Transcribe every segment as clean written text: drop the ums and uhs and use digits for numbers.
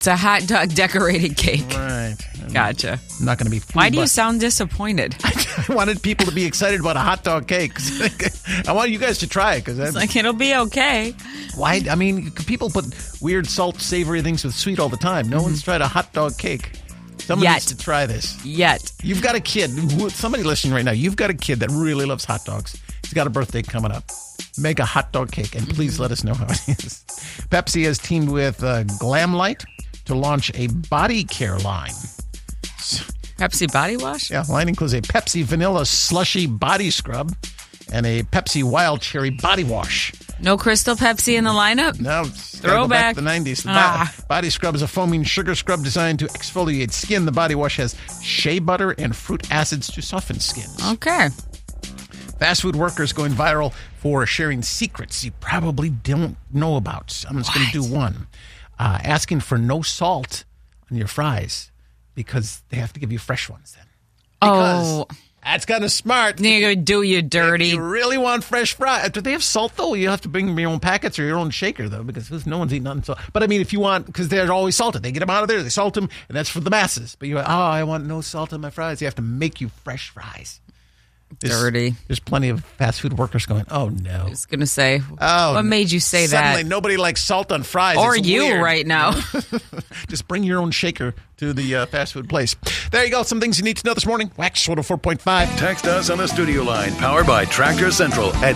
It's a hot dog decorated cake. Right. Gotcha. I'm not going to be fooled. Why do you sound disappointed? I wanted people to be excited about a hot dog cake. I want you guys to try it. It's like, it'll be okay. Why? I mean, people put weird salt, savory things with sweet all the time. No one's tried a hot dog cake. Someone needs to try this. Yet. You've got a kid. Somebody listening right now, you've got a kid that really loves hot dogs. He's got a birthday coming up. Make a hot dog cake, and please let us know how it is. Pepsi has teamed with Glamlite to launch a body care line. Pepsi body wash? Yeah, line includes a Pepsi Vanilla Slushy Body Scrub and a Pepsi Wild Cherry Body Wash. No Crystal Pepsi in the lineup? No. Throwback. Go back to the 90s. Body Scrub is a foaming sugar scrub designed to exfoliate skin. The body wash has shea butter and fruit acids to soften skin. Okay. Fast food workers going viral for sharing secrets you probably don't know about. I'm just going to do one. Asking for no salt on your fries because they have to give you fresh ones then. Because that's kind of smart. You're going to do you dirty. If you really want fresh fries. Do they have salt, though? You have to bring your own packets or your own shaker, though, because no one's eating nothing salt. But, I mean, if you want, because they're always salted. They get them out of there, they salt them, and that's for the masses. But you're like, I want no salt on my fries. You have to make you fresh fries. Dirty. There's plenty of fast food workers going, oh, no. I was going to say, what made you say that? Suddenly, nobody likes salt on fries. Or it's you weird. right now. Just bring your own shaker to the fast food place. There you go. Some things you need to know this morning. Wax 104.5. Text us on the studio line, powered by Tractor Central at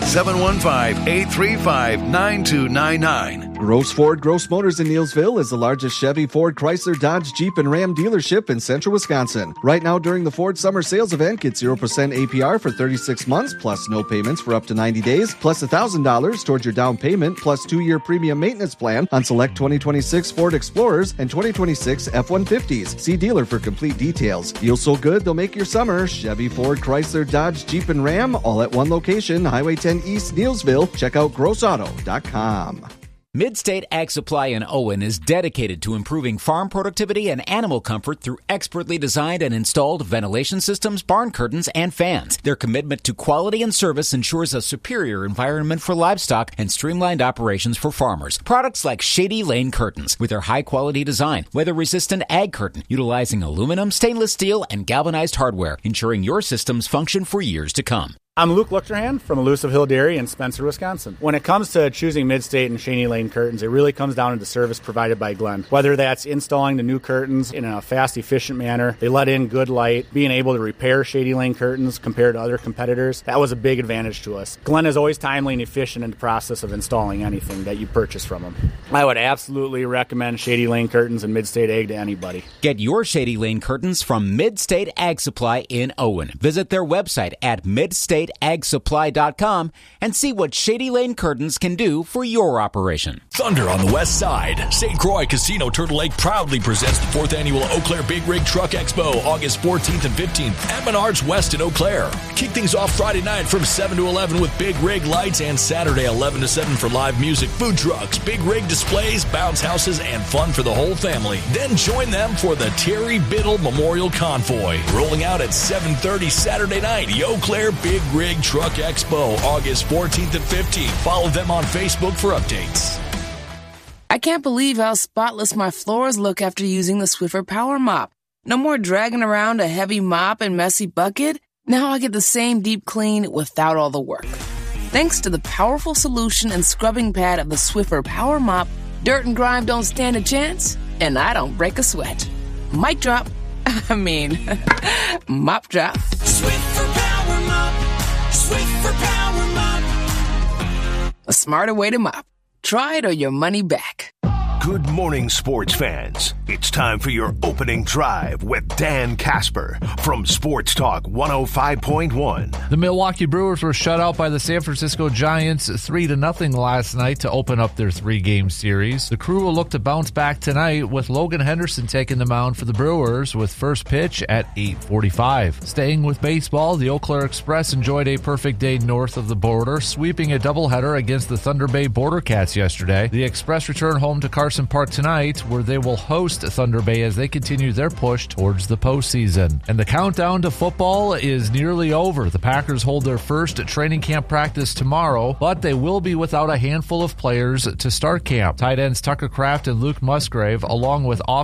715-835-9299. Gross Ford Gross Motors in Neillsville is the largest Chevy, Ford, Chrysler, Dodge, Jeep, and Ram dealership in central Wisconsin. Right now, during the Ford Summer Sales Event, get 0% APR for 36 months, plus no payments for up to 90 days, plus $1,000 towards your down payment, plus 2-year premium maintenance plan on select 2026 Ford Explorers and 2026 F-150s. See dealer for complete details. Deals so good, they'll make your summer. Chevy, Ford, Chrysler, Dodge, Jeep, and Ram, all at one location, Highway 10 East, Neillsville. Check out grossauto.com. Midstate Ag Supply in Owen is dedicated to improving farm productivity and animal comfort through expertly designed and installed ventilation systems, barn curtains, and fans. Their commitment to quality and service ensures a superior environment for livestock and streamlined operations for farmers. Products like Shady Lane Curtains, with their high-quality design, weather-resistant ag curtain, utilizing aluminum, stainless steel, and galvanized hardware, ensuring your systems function for years to come. I'm Luke Luchterhand from Elusive Hill Dairy in Spencer, Wisconsin. When it comes to choosing Midstate and Shady Lane curtains, it really comes down to the service provided by Glenn. Whether that's installing the new curtains in a fast, efficient manner, they let in good light, being able to repair Shady Lane curtains compared to other competitors, that was a big advantage to us. Glenn is always timely and efficient in the process of installing anything that you purchase from him. I would absolutely recommend Shady Lane curtains and Midstate Ag to anybody. Get your Shady Lane curtains from Midstate Ag Supply in Owen. Visit their website at midstateagsupply.com and see what Shady Lane Curtains can do for your operation. Thunder on the west side. St. Croix Casino Turtle Lake proudly presents the 4th annual Eau Claire Big Rig Truck Expo, August 14th and 15th at Menards West in Eau Claire. Kick things off Friday night from 7 to 11 with Big Rig lights, and Saturday 11 to 7 for live music, food trucks, Big Rig displays, bounce houses, and fun for the whole family. Then join them for the Terry Biddle Memorial Convoy, rolling out at 7:30 Saturday night. The Eau Claire Big Rig Truck Expo, August 14th and 15th. Follow them on Facebook for updates. I can't believe how spotless my floors look after using the Swiffer Power Mop. No more dragging around a heavy mop and messy bucket. Now I get the same deep clean without all the work. Thanks to the powerful solution and scrubbing pad of the Swiffer Power Mop, dirt and grime don't stand a chance, and I don't break a sweat. Mic drop. Mop drop. Swiffer Power Mop. Swiffer Power Mop. A smarter way to mop. Try it or your money back. Good morning, sports fans. It's time for your opening drive with Dan Casper from Sports Talk 105.1. The Milwaukee Brewers were shut out by the San Francisco Giants 3-0 last night to open up their 3-game series. The Crew will look to bounce back tonight with Logan Henderson taking the mound for the Brewers with first pitch at 8:45. Staying with baseball, the Eau Claire Express enjoyed a perfect day north of the border, sweeping a doubleheader against the Thunder Bay Border Cats yesterday. The Express returned home to Carson Patterson Park tonight, where they will host Thunder Bay as they continue their push towards the postseason. And the countdown to football is nearly over. The Packers hold their first training camp practice tomorrow, but they will be without a handful of players to start camp. Tight ends Tucker Kraft and Luke Musgrave, along with